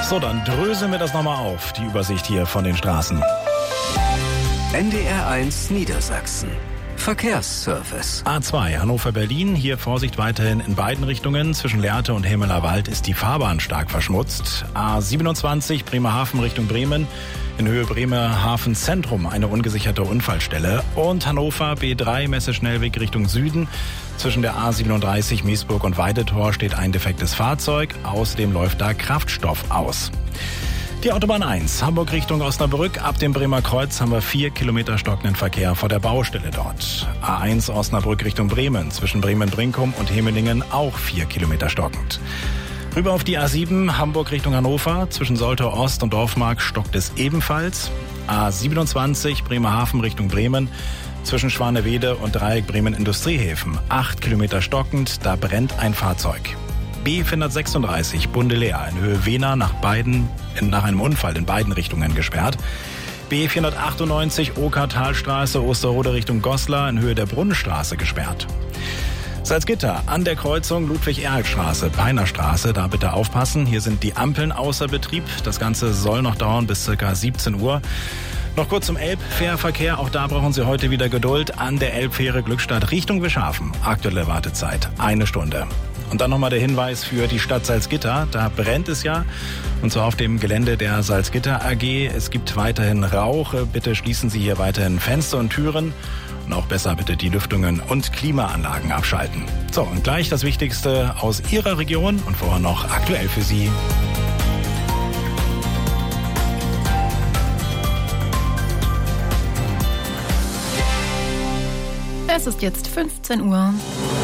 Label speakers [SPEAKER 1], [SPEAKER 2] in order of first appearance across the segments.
[SPEAKER 1] So, dann dröseln wir das nochmal auf, die Übersicht hier von den Straßen.
[SPEAKER 2] NDR1 Niedersachsen. Verkehrsservice.
[SPEAKER 1] A2 Hannover-Berlin, hier Vorsicht weiterhin in beiden Richtungen. Zwischen Lehrte und Hemeler Wald ist die Fahrbahn stark verschmutzt. A27 Bremerhaven Richtung Bremen, in Höhe Bremerhaven Zentrum eine ungesicherte Unfallstelle. Und Hannover B3 Messe-Schnellweg Richtung Süden. Zwischen der A37 Miesburg und Weidetor steht ein defektes Fahrzeug. Außerdem läuft da Kraftstoff aus. Die Autobahn 1, Hamburg Richtung Osnabrück. Ab dem Bremer Kreuz haben wir 4 Kilometer stockenden Verkehr vor der Baustelle dort. A1 Osnabrück Richtung Bremen. Zwischen Bremen-Brinkum und Hemelingen auch 4 Kilometer stockend. Rüber auf die A7, Hamburg Richtung Hannover. Zwischen Soltau Ost und Dorfmark stockt es ebenfalls. A27, Bremerhaven Richtung Bremen. Zwischen Schwanewede und Dreieck Bremen Industriehäfen. 8 Kilometer stockend, da brennt ein Fahrzeug. B436 Bundeleer in Höhe Wehner nach einem Unfall in beiden Richtungen gesperrt. B498 Oker-Talstraße Osterode Richtung Goslar in Höhe der Brunnenstraße gesperrt. Salzgitter an der Kreuzung Ludwig-Erhard-Straße, Peinerstraße, da bitte aufpassen. Hier sind die Ampeln außer Betrieb. Das Ganze soll noch dauern bis ca. 17 Uhr. Noch kurz zum Elbfährverkehr. Auch da brauchen Sie heute wieder Geduld. An der Elbfähre Glückstadt Richtung Wischhafen. Aktuelle Wartezeit 1 Stunde. Und dann nochmal der Hinweis für die Stadt Salzgitter. Da brennt es ja. Und zwar auf dem Gelände der Salzgitter AG. Es gibt weiterhin Rauch. Bitte schließen Sie hier weiterhin Fenster und Türen. Und auch besser bitte die Lüftungen und Klimaanlagen abschalten. So, und gleich das Wichtigste aus Ihrer Region und vorher noch aktuell für Sie.
[SPEAKER 3] Es ist jetzt 15 Uhr.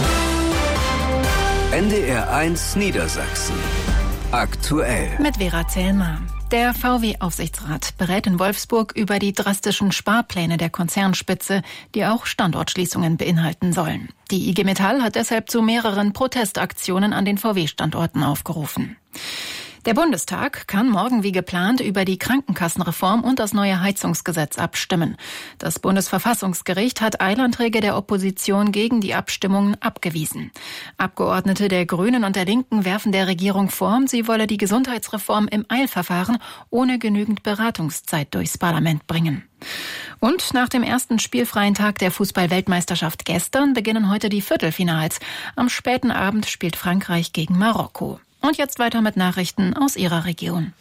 [SPEAKER 2] NDR1 Niedersachsen. Aktuell.
[SPEAKER 3] Mit Vera Zellmer. Der VW-Aufsichtsrat berät in Wolfsburg über die drastischen Sparpläne der Konzernspitze, die auch Standortschließungen beinhalten sollen. Die IG Metall hat deshalb zu mehreren Protestaktionen an den VW-Standorten aufgerufen. Der Bundestag kann morgen wie geplant über die Krankenkassenreform und das neue Heizungsgesetz abstimmen. Das Bundesverfassungsgericht hat Eilanträge der Opposition gegen die Abstimmungen abgewiesen. Abgeordnete der Grünen und der Linken werfen der Regierung vor, sie wolle die Gesundheitsreform im Eilverfahren ohne genügend Beratungszeit durchs Parlament bringen. Und nach dem ersten spielfreien Tag der Fußball-Weltmeisterschaft gestern beginnen heute die Viertelfinals. Am späten Abend spielt Frankreich gegen Marokko. Und jetzt weiter mit Nachrichten aus Ihrer Region.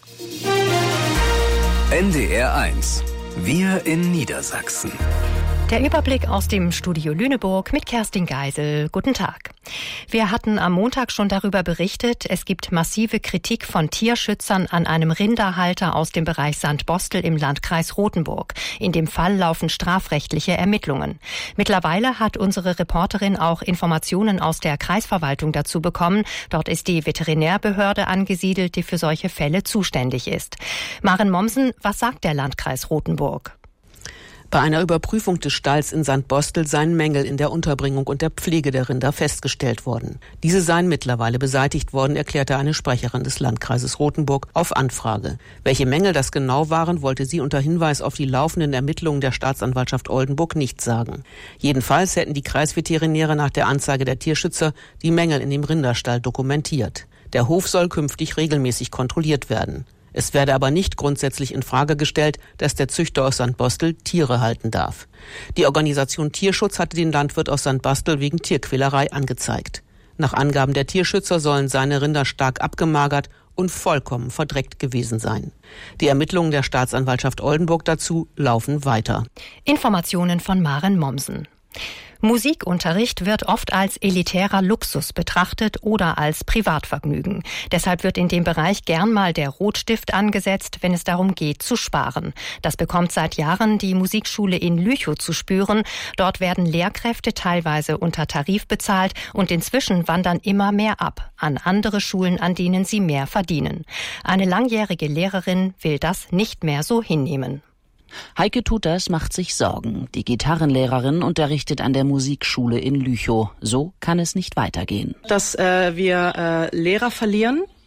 [SPEAKER 2] NDR1. Wir in Niedersachsen.
[SPEAKER 4] Der Überblick aus dem Studio Lüneburg mit Kerstin Geisel. Guten Tag. Wir hatten am Montag schon darüber berichtet, es gibt massive Kritik von Tierschützern an einem Rinderhalter aus dem Bereich St. Bostel im Landkreis Rothenburg. In dem Fall laufen strafrechtliche Ermittlungen. Mittlerweile hat unsere Reporterin auch Informationen aus der Kreisverwaltung dazu bekommen. Dort ist die Veterinärbehörde angesiedelt, die für solche Fälle zuständig ist. Maren Mommsen, was sagt der Landkreis Rothenburg?
[SPEAKER 5] Bei einer Überprüfung des Stalls in St. Bostel seien Mängel in der Unterbringung und der Pflege der Rinder festgestellt worden. Diese seien mittlerweile beseitigt worden, erklärte eine Sprecherin des Landkreises Rothenburg auf Anfrage. Welche Mängel das genau waren, wollte sie unter Hinweis auf die laufenden Ermittlungen der Staatsanwaltschaft Oldenburg nicht sagen. Jedenfalls hätten die Kreisveterinäre nach der Anzeige der Tierschützer die Mängel in dem Rinderstall dokumentiert. Der Hof soll künftig regelmäßig kontrolliert werden. Es werde aber nicht grundsätzlich in Frage gestellt, dass der Züchter aus St. Bostel Tiere halten darf. Die Organisation Tierschutz hatte den Landwirt aus St. Bostel wegen Tierquälerei angezeigt. Nach Angaben der Tierschützer sollen seine Rinder stark abgemagert und vollkommen verdreckt gewesen sein. Die Ermittlungen der Staatsanwaltschaft Oldenburg dazu laufen weiter.
[SPEAKER 4] Informationen von Maren Mommsen. Musikunterricht wird oft als elitärer Luxus betrachtet oder als Privatvergnügen. Deshalb wird in dem Bereich gern mal der Rotstift angesetzt, wenn es darum geht, zu sparen. Das bekommt seit Jahren die Musikschule in Lüchow zu spüren. Dort werden Lehrkräfte teilweise unter Tarif bezahlt und inzwischen wandern immer mehr ab an andere Schulen, an denen sie mehr verdienen. Eine langjährige Lehrerin will das nicht mehr so hinnehmen.
[SPEAKER 6] Heike Tuters macht sich Sorgen. Die Gitarrenlehrerin unterrichtet an der Musikschule in Lüchow. So kann es nicht weitergehen.
[SPEAKER 7] Dass wir Lehrer verlieren,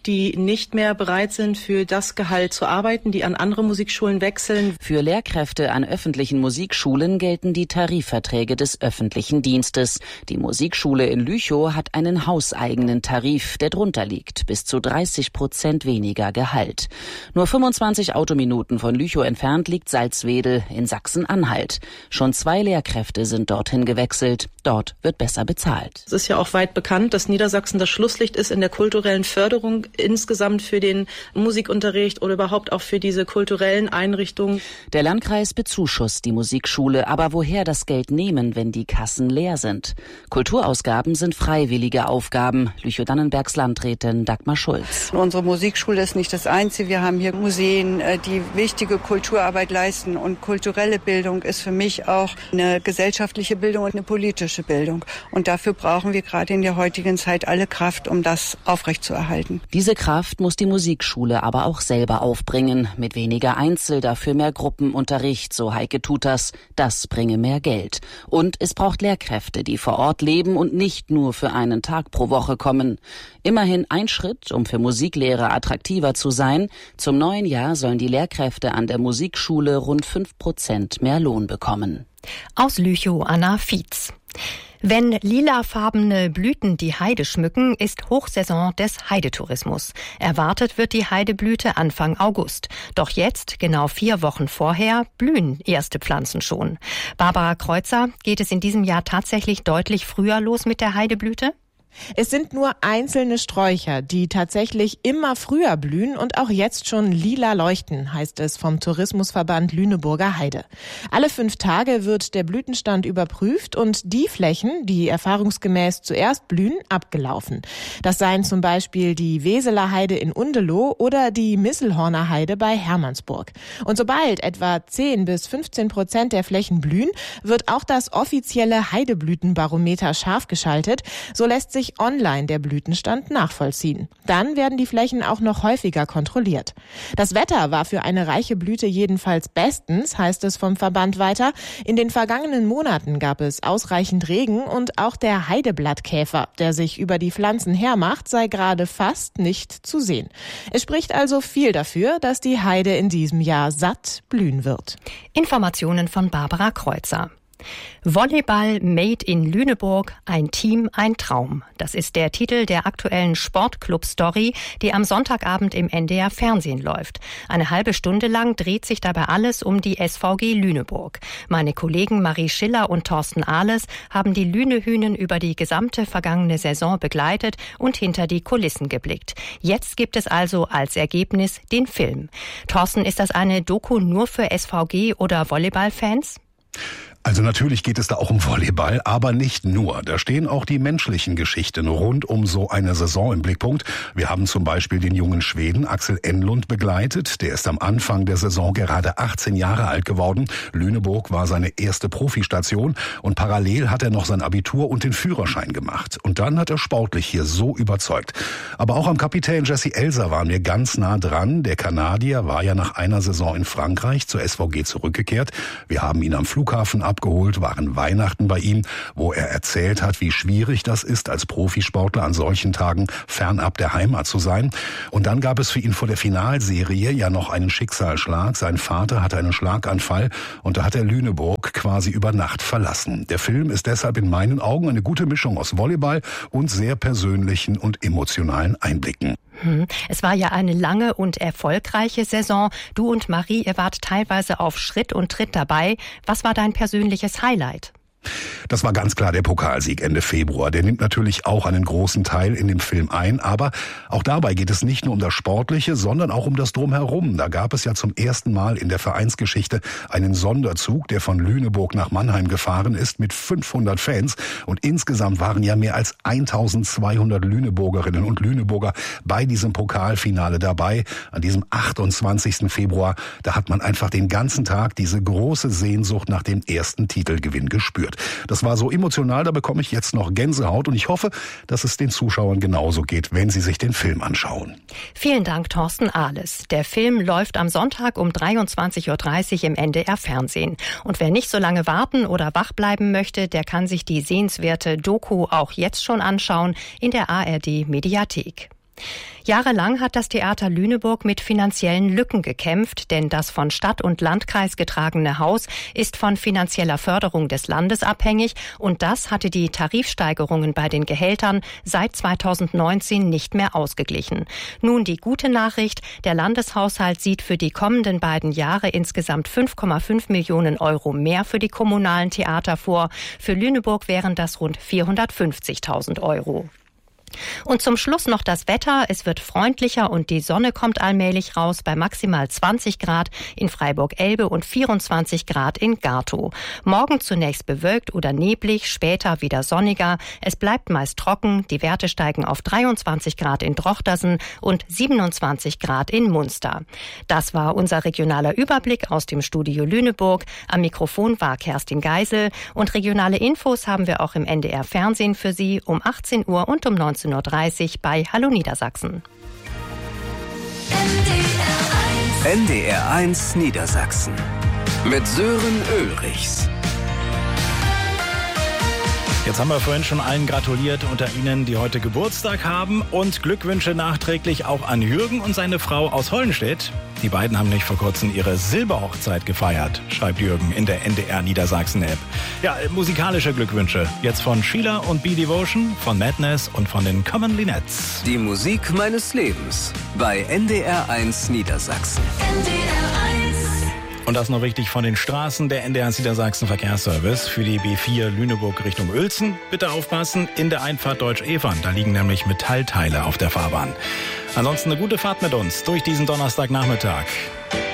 [SPEAKER 7] die nicht mehr bereit sind, für das Gehalt zu arbeiten, die an andere Musikschulen wechseln.
[SPEAKER 6] Für Lehrkräfte an öffentlichen Musikschulen gelten die Tarifverträge des öffentlichen Dienstes. Die Musikschule in Lüchow hat einen hauseigenen Tarif, der drunter liegt, bis zu 30% weniger Gehalt. Nur 25 Autominuten von Lüchow entfernt liegt Salzwedel in Sachsen-Anhalt. Schon 2 Lehrkräfte sind dorthin gewechselt. Dort wird besser bezahlt.
[SPEAKER 7] Es ist ja auch weit bekannt, dass Niedersachsen das Schlusslicht ist in der kulturellen Förderung insgesamt für den Musikunterricht oder überhaupt auch für diese kulturellen Einrichtungen.
[SPEAKER 6] Der Landkreis bezuschusst die Musikschule, aber woher das Geld nehmen, wenn die Kassen leer sind? Kulturausgaben sind freiwillige Aufgaben. Lüchow-Dannenbergs Landrätin Dagmar Schulz.
[SPEAKER 8] Unsere Musikschule ist nicht das Einzige. Wir haben hier Museen, die wichtige Kulturarbeit leisten, und kulturelle Bildung ist für mich auch eine gesellschaftliche Bildung und eine politische Bildung. Und dafür brauchen wir gerade in der heutigen Zeit alle Kraft, um das aufrechtzuerhalten.
[SPEAKER 6] Diese Kraft muss die Musikschule aber auch selber aufbringen. Mit weniger Einzel, dafür mehr Gruppenunterricht, so Heike Tutas. Das bringe mehr Geld. Und es braucht Lehrkräfte, die vor Ort leben und nicht nur für einen Tag pro Woche kommen. Immerhin ein Schritt, um für Musiklehrer attraktiver zu sein. Zum neuen Jahr sollen die Lehrkräfte an der Musikschule rund 5% mehr Lohn bekommen.
[SPEAKER 4] Aus Lüchow Anna Fietz. Wenn lilafarbene Blüten die Heide schmücken, ist Hochsaison des Heidetourismus. Erwartet wird die Heideblüte Anfang August. Doch jetzt, genau 4 Wochen vorher, blühen erste Pflanzen schon. Barbara Kreuzer, geht es in diesem Jahr tatsächlich deutlich früher los mit der Heideblüte?
[SPEAKER 9] Es sind nur einzelne Sträucher, die tatsächlich immer früher blühen und auch jetzt schon lila leuchten, heißt es vom Tourismusverband Lüneburger Heide. Alle 5 Tage wird der Blütenstand überprüft und die Flächen, die erfahrungsgemäß zuerst blühen, abgelaufen. Das seien zum Beispiel die Weseler Heide in Undeloh oder die Misselhorner Heide bei Hermannsburg. Und sobald etwa 10-15% der Flächen blühen, wird auch das offizielle Heideblütenbarometer scharf geschaltet. So lässt sich online der Blütenstand nachvollziehen. Dann werden die Flächen auch noch häufiger kontrolliert. Das Wetter war für eine reiche Blüte jedenfalls bestens, heißt es vom Verband weiter. In den vergangenen Monaten gab es ausreichend Regen und auch der Heideblattkäfer, der sich über die Pflanzen hermacht, sei gerade fast nicht zu sehen. Es spricht also viel dafür, dass die Heide in diesem Jahr satt blühen wird.
[SPEAKER 4] Informationen von Barbara Kreuzer. Volleyball made in Lüneburg, ein Team, ein Traum. Das ist der Titel der aktuellen Sportclub-Story, die am Sonntagabend im NDR Fernsehen läuft. Eine halbe Stunde lang dreht sich dabei alles um die SVG Lüneburg. Meine Kollegen Marie Schiller und Thorsten Ahles haben die Lünehünen über die gesamte vergangene Saison begleitet und hinter die Kulissen geblickt. Jetzt gibt es also als Ergebnis den Film. Thorsten, ist das eine Doku nur für SVG- oder Volleyballfans?
[SPEAKER 10] Also natürlich geht es da auch um Volleyball, aber nicht nur. Da stehen auch die menschlichen Geschichten rund um so eine Saison im Blickpunkt. Wir haben zum Beispiel den jungen Schweden Axel Enlund begleitet. Der ist am Anfang der Saison gerade 18 Jahre alt geworden. Lüneburg war seine erste Profistation und parallel hat er noch sein Abitur und den Führerschein gemacht. Und dann hat er sportlich hier so überzeugt. Aber auch am Kapitän Jesse Elser waren wir ganz nah dran. Der Kanadier war ja nach einer Saison in Frankreich zur SVG zurückgekehrt. Wir haben ihn am Flughafen abgeholt, waren Weihnachten bei ihm, wo er erzählt hat, wie schwierig das ist, als Profisportler an solchen Tagen fernab der Heimat zu sein. Und dann gab es für ihn vor der Finalserie ja noch einen Schicksalsschlag. Sein Vater hatte einen Schlaganfall und da hat er Lüneburg quasi über Nacht verlassen. Der Film ist deshalb in meinen Augen eine gute Mischung aus Volleyball und sehr persönlichen und emotionalen Einblicken.
[SPEAKER 4] Es war ja eine lange und erfolgreiche Saison. Du und Marie, ihr wart teilweise auf Schritt und Tritt dabei. Was war dein persönliches Highlight?
[SPEAKER 10] Das war ganz klar der Pokalsieg Ende Februar. Der nimmt natürlich auch einen großen Teil in dem Film ein. Aber auch dabei geht es nicht nur um das Sportliche, sondern auch um das Drumherum. Da gab es ja zum ersten Mal in der Vereinsgeschichte einen Sonderzug, der von Lüneburg nach Mannheim gefahren ist mit 500 Fans. Und insgesamt waren ja mehr als 1200 Lüneburgerinnen und Lüneburger bei diesem Pokalfinale dabei. An diesem 28. Februar, da hat man einfach den ganzen Tag diese große Sehnsucht nach dem ersten Titelgewinn gespürt. Das war so emotional, da bekomme ich jetzt noch Gänsehaut und ich hoffe, dass es den Zuschauern genauso geht, wenn sie sich den Film anschauen.
[SPEAKER 4] Vielen Dank, Thorsten Ahles. Der Film läuft am Sonntag um 23.30 Uhr im NDR Fernsehen. Und wer nicht so lange warten oder wach bleiben möchte, der kann sich die sehenswerte Doku auch jetzt schon anschauen in der ARD Mediathek. Jahrelang hat das Theater Lüneburg mit finanziellen Lücken gekämpft, denn das von Stadt und Landkreis getragene Haus ist von finanzieller Förderung des Landes abhängig und das hatte die Tarifsteigerungen bei den Gehältern seit 2019 nicht mehr ausgeglichen. Nun die gute Nachricht, der Landeshaushalt sieht für die kommenden beiden Jahre insgesamt 5,5 Millionen Euro mehr für die kommunalen Theater vor. Für Lüneburg wären das rund 450.000 Euro. Und zum Schluss noch das Wetter. Es wird freundlicher und die Sonne kommt allmählich raus bei maximal 20 Grad in Freiburg-Elbe und 24 Grad in Gartow. Morgen zunächst bewölkt oder neblig, später wieder sonniger. Es bleibt meist trocken. Die Werte steigen auf 23 Grad in Drochtersen und 27 Grad in Munster. Das war unser regionaler Überblick aus dem Studio Lüneburg. Am Mikrofon war Kerstin Geisel und regionale Infos haben wir auch im NDR Fernsehen für Sie um 18 Uhr und um 19:30 Uhr bei Hallo Niedersachsen.
[SPEAKER 2] NDR1 Niedersachsen mit Sören Ulrichs.
[SPEAKER 1] Jetzt haben wir vorhin schon allen gratuliert unter Ihnen, die heute Geburtstag haben, und Glückwünsche nachträglich auch an Jürgen und seine Frau aus Hollenstedt. Die beiden haben nicht vor kurzem ihre Silberhochzeit gefeiert, schreibt Jürgen in der NDR Niedersachsen App. Ja, musikalische Glückwünsche jetzt von Sheila und B-Devotion, von Madness und von den Common Linettes.
[SPEAKER 2] Die Musik meines Lebens bei NDR1 Niedersachsen.
[SPEAKER 1] Und das noch wichtig von den Straßen der NDR Niedersachsen Verkehrsservice für die B4 Lüneburg Richtung Uelzen. Bitte aufpassen, in der Einfahrt Deutsch-Evern, da liegen nämlich Metallteile auf der Fahrbahn. Ansonsten eine gute Fahrt mit uns durch diesen Donnerstagnachmittag.